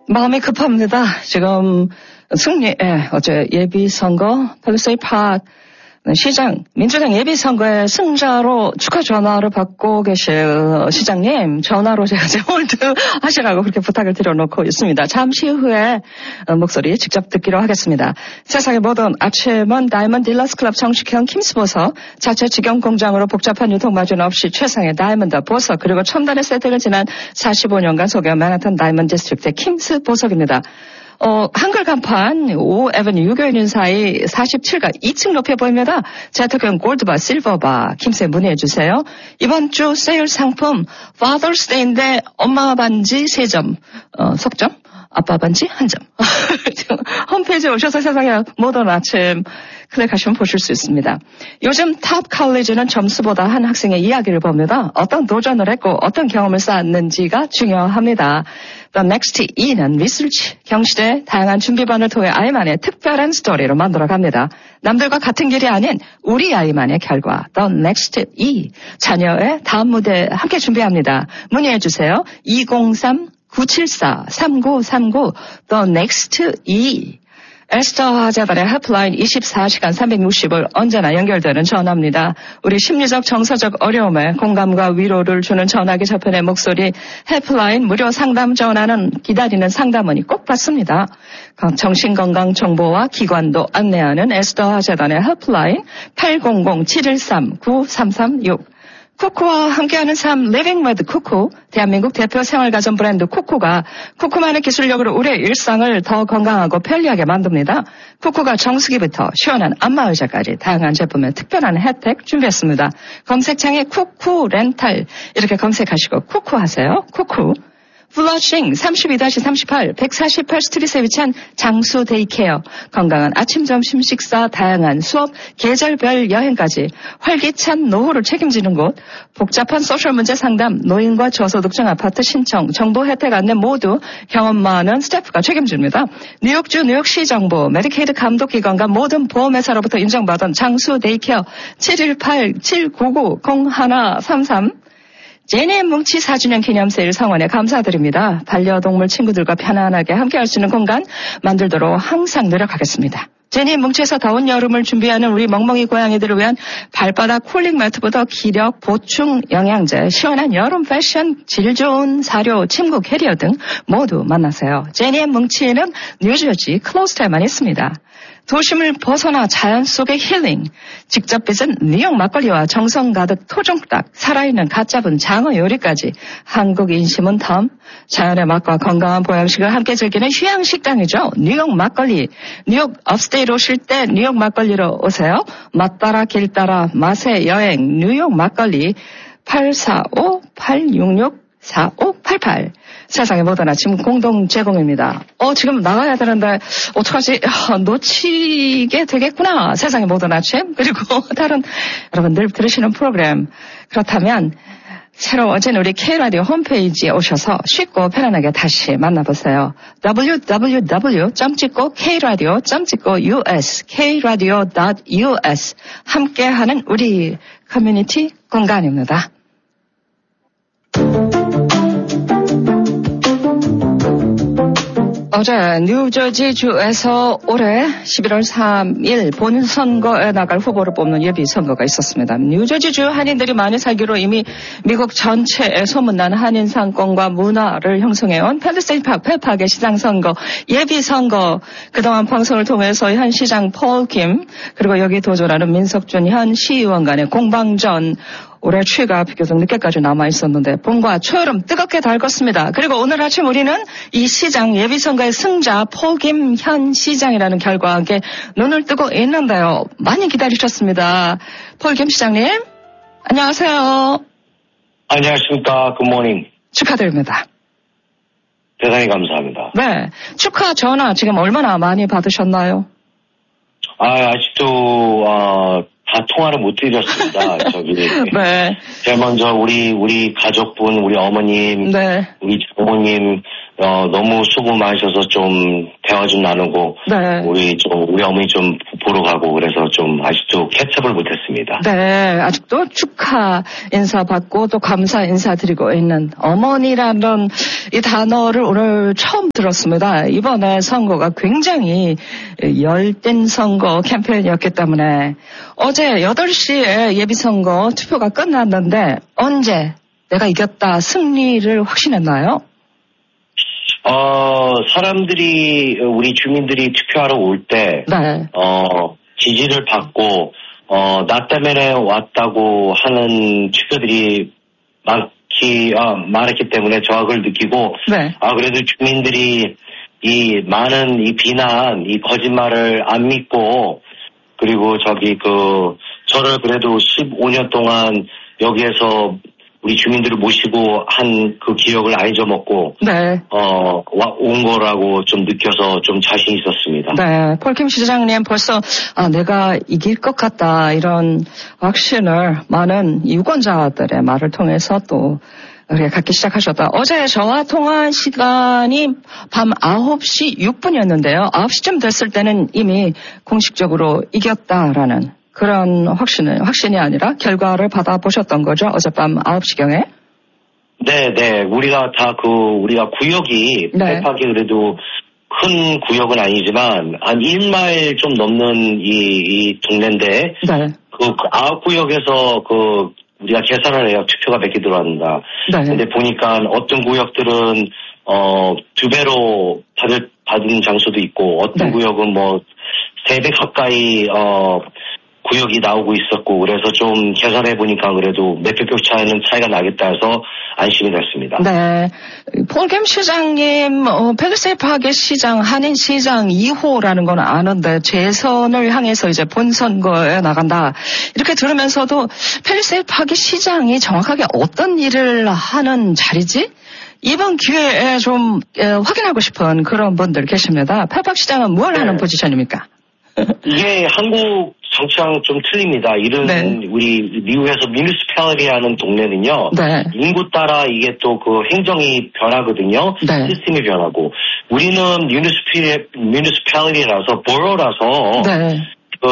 마음이 급합니다. 지금 어제 예비선거, 팰리세이드 파크 시장, 민주당 예비선거의 승자로 축하 전화를 받고 계실 시장님, 전화로 제가 홀드 하시라고 그렇게 부탁을 드려놓고 있습니다. 잠시 후에 목소리 직접 듣기로 하겠습니다. 세상의 모든 아침은 다이먼드 딜러스 클럽 정식형 킴스 보석, 자체 직영 공장으로 복잡한 유통 마진 없이 최상의 다이먼드 보석, 그리고 첨단의 세팅을 지난 45년간 소개한 맨하탄 다이먼드 디스트릭트의 킴스 보석입니다. 한글 간판 5 에버뉴 유교인인 사이 47가 2층 높여 보입니다. 제트경 골드바, 실버바, 킴스에 문의해 주세요. 이번 주 세일 상품 Father's Day인데 엄마 반지 3점, 석점, 아빠 반지 1점. 홈페이지에 오셔서 세상의 모든 아침 클릭하시면 보실 수 있습니다. 요즘 탑 컬리지는 점수보다 한 학생의 이야기를 봅니다. 어떤 도전을 했고 어떤 경험을 쌓았는지가 중요합니다. The Next E는 리서치, 경실의 다양한 준비반을 통해 아이만의 특별한 스토리로 만들어갑니다. 남들과 같은 길이 아닌 우리 아이만의 결과, The Next E. 자녀의 다음 무대 함께 준비합니다. 문의해 주세요. 203-974-3939 The Next E. 에스더 하자단의 헬프라인 24시간 360을 언제나 연결되는 전화입니다. 우리 심리적 정서적 어려움에 공감과 위로를 주는 전화기 저편의 목소리, 헬프라인 무료 상담 전화는 기다리는 상담원이 꼭 받습니다. 정신건강 정보와 기관도 안내하는 에스더 하자단의 헬프라인 800-713-9336. 쿠쿠와 함께하는 삶 리빙 위드 쿠쿠, 대한민국 대표 생활가전 브랜드 쿠쿠가 쿠쿠만의 기술력으로 우리의 일상을 더 건강하고 편리하게 만듭니다. 쿠쿠가 정수기부터 시원한 안마의자까지 다양한 제품의 특별한 혜택 준비했습니다. 검색창에 쿠쿠 렌탈 이렇게 검색하시고 쿠쿠 하세요. 쿠쿠. 플러싱 32-38 148 스트리트에 위치한 장수 데이케어, 건강한 아침 점심 식사, 다양한 수업, 계절별 여행까지 활기찬 노후를 책임지는 곳, 복잡한 소셜 문제 상담, 노인과 저소득층 아파트 신청, 정보 혜택 안내 모두 경험 많은 스태프가 책임집니다. 뉴욕주 뉴욕시 정부, 메디케이드 감독기관과 모든 보험회사로부터 인정받은 장수 데이케어 718-799-0133 제니의 뭉치 4주년 기념 세일 성원에 감사드립니다. 반려동물 친구들과 편안하게 함께할 수 있는 공간 만들도록 항상 노력하겠습니다. 제니의 뭉치에서 더운 여름을 준비하는 우리 멍멍이 고양이들을 위한 발바닥 쿨링 매트보다 기력 보충 영양제, 시원한 여름 패션, 질 좋은 사료, 침구 캐리어 등 모두 만나세요. 제니의 뭉치는 뉴저지 클로스터에만 있습니다. 도심을 벗어나 자연 속의 힐링, 직접 빚은 뉴욕 막걸리와 정성 가득 토종닭, 살아있는 갓 잡은 장어 요리까지 한국 인심은 덤, 자연의 맛과 건강한 보양식을 함께 즐기는 휴양식당이죠. 뉴욕 막걸리, 뉴욕 업스테이트 오실 때 뉴욕 막걸리로 오세요. 맛 따라 길 따라 맛의 여행 뉴욕 막걸리 845-866-4588 세상의 모든 아침 공동 제공입니다. 지금 나가야 되는데 어떡하지? 놓치게 되겠구나. 세상의 모든 아침. 그리고 다른 여러분들 들으시는 프로그램. 그렇다면 새로워진 우리 K라디오 홈페이지에 오셔서 쉽고 편안하게 다시 만나보세요. www.kradio.us kradio.us 함께하는 우리 커뮤니티 공간입니다. 어제 뉴저지주에서 올해 11월 3일 본선거에 나갈 후보를 뽑는 예비선거가 있었습니다. 뉴저지주 한인들이 많이 살기로 이미 미국 전체에 소문난 한인 상권과 문화를 형성해온 팰리세이드 파크 펠팍의 시장선거, 예비선거, 그동안 방송을 통해서 현 시장 폴 김, 그리고 여기 도전하는 민석준 현 시의원 간의 공방전, 올해 추위가 비교적 늦게까지 남아있었는데 봄과 초여름 뜨겁게 달궜습니다. 그리고 오늘 아침 우리는 이 시장 예비선거의 승자 폴 김 현 시장이라는 결과와 함께 눈을 뜨고 있는데요. 많이 기다리셨습니다. 폴 김 시장님, 안녕하세요. 안녕하십니까. 굿모닝. 축하드립니다. 대단히 감사합니다. 네, 축하 전화 지금 얼마나 많이 받으셨나요? 아직도 다 통화를 못 드렸습니다. 네. 제일 먼저 우리 가족분, 우리 어머님, 네. 우리 장모님 너무 수고 많으셔서 좀 대화 좀 나누고 네. 우리 어머니 좀 보러 가고 그래서 좀 아직도 캐치업을 못했습니다. 네, 아직도 축하 인사 받고 또 감사 인사드리고 있는 어머니라는 이 단어를 오늘 처음 들었습니다. 이번에 선거가 굉장히 열띤 선거 캠페인이었기 때문에 어제 8시에 예비선거 투표가 끝났는데 언제 내가 이겼다 승리를 확신했나요? 사람들이 우리 주민들이 투표하러 올 때 네. 지지를 받고 나 때문에 왔다고 하는 투표들이 많았기 때문에 저학을 느끼고 네. 그래도 주민들이 이 많은 이 비난, 이 거짓말을 안 믿고 그리고 저를 그래도 15년 동안 여기에서 우리 주민들을 모시고 한 그 기억을 안 잊어먹고, 네. 온 거라고 좀 느껴서 좀 자신 있었습니다. 네. 폴킴 시장님 벌써, 내가 이길 것 같다, 이런 확신을 많은 유권자들의 말을 통해서 또, 갖기 시작하셨다. 어제 저와 통화한 시간이 밤 9시 6분이었는데요. 9시쯤 됐을 때는 이미 공식적으로 이겼다라는 그런 확신이 아니라 결과를 받아보셨던 거죠. 어젯밤 9시경에. 네. 우리가 구역이, 네. 펠팍이 그래도 큰 구역은 아니지만, 한 1마일 좀 넘는 이 동네인데, 네. 아홉 구역에서 우리가 계산을 해요. 투표가 몇 개 들어왔는가. 네. 근데 보니까 어떤 구역들은, 2배로 받은 장소도 있고, 어떤 네. 구역은 3배 가까이, 구역이 나오고 있었고 그래서 좀 계산해 보니까 그래도 몇백 표 차이가 나겠다 해서 안심이 됐습니다. 네. 폴킴 시장님, 펠리세이 파크의 시장, 한인 시장 2호라는 건 아는데 재선을 향해서 이제 본선거에 나간다. 이렇게 들으면서도 펠리세이 파크 시장이 정확하게 어떤 일을 하는 자리지? 이번 기회에 좀 확인하고 싶은 그런 분들 계십니다. 펠팍 시장은 뭘 하는 포지션입니까? 이게 한국 정치랑 좀 틀립니다. 네. 우리 미국에서 미니스패리티 하는 동네는요. 네. 인구 따라 이게 또 행정이 변하거든요. 네. 시스템이 변하고. 우리는 미니스패리티라서 보로라서 네.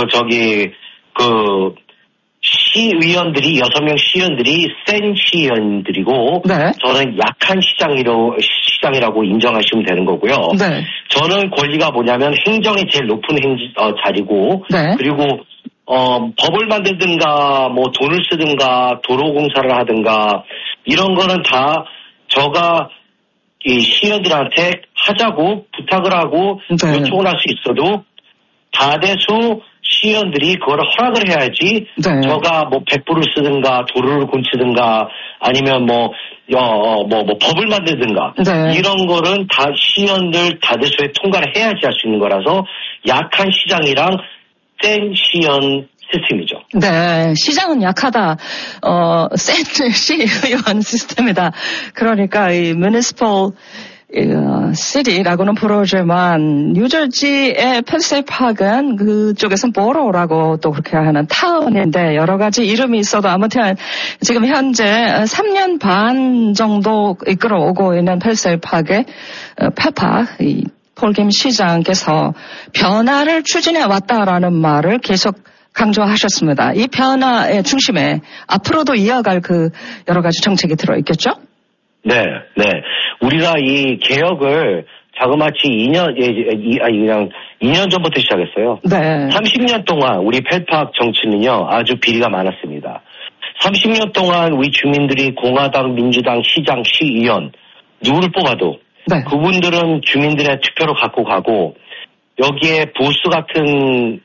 시의원들이 6명 시의원들이 센 시의원들이고 네. 저는 약한 시장이라고 인정하시면 되는 거고요. 네. 저는 권리가 뭐냐면 행정이 제일 높은 자리고 네. 그리고 법을 만들든가 돈을 쓰든가 도로공사를 하든가 이런 거는 다 저가 이 시의원들한테 하자고 부탁을 하고 네. 요청을 할 수 있어도 다대수 시의원들이 그걸 허락을 해야지 네. 저가 100불을 쓰든가 도로를 곤치든가 아니면 법을 만들든가 네. 이런 거는 다 시의원들 다대수에 통과를 해야지 할 수 있는 거라서 약한 시장이랑 센 시의원 시스템이죠. 네, 시장은 약하다. 센 시의원 시스템이다. 그러니까 이 municipal 시티라고는 부르지만 뉴저지의 펠리세이 파크는 그쪽에서는 보로라고 또 그렇게 하는 타운인데 여러 가지 이름이 있어도 아무튼 지금 현재 3년 반 정도 이끌어오고 있는 펠리세이 파크의 펠팍 폴킴 시장께서 변화를 추진해 왔다라는 말을 계속 강조하셨습니다. 이 변화의 중심에 앞으로도 이어갈 여러 가지 정책이 들어있겠죠? 네. 우리가 이 개혁을 자그마치 2년 전부터 시작했어요. 네. 30년 동안 우리 펠팍 정치는요, 아주 비리가 많았습니다. 30년 동안 우리 주민들이 공화당, 민주당, 시장, 시의원, 누구를 뽑아도 네. 그분들은 주민들의 투표로 갖고 가고, 여기에 보수 같은,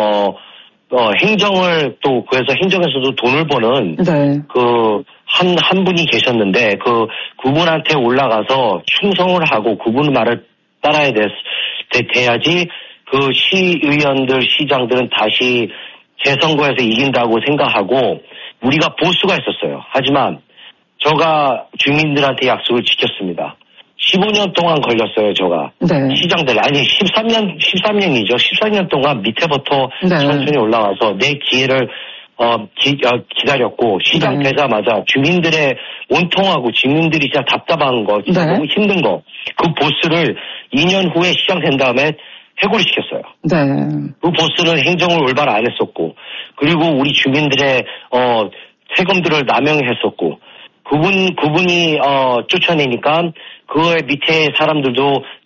행정을 또, 그래서 행정에서도 돈을 버는, 네. 한 분이 계셨는데, 그분한테 올라가서 충성을 하고 그분 말을 따라야 돼야지 시의원들, 시장들은 다시 재선거에서 이긴다고 생각하고, 우리가 보수가 있었어요. 하지만, 저가 주민들한테 약속을 지켰습니다. 15년 동안 걸렸어요, 저가. 네. 시장들, 13년이죠. 14년 동안 밑에부터 네. 천천히 올라와서 내 기회를 기다렸고, 시장 네. 되자마자 주민들의 원통하고 주민들이 진짜 답답한 거, 진짜 네. 너무 힘든 거, 그 보스를 2년 후에 시장 된 다음에 해고를 시켰어요. 네. 그 보스는 행정을 올바로 안 했었고, 그리고 우리 주민들의, 세금들을 남용했었고, 그분이, 쫓아내니까, 그 밑에 사람들도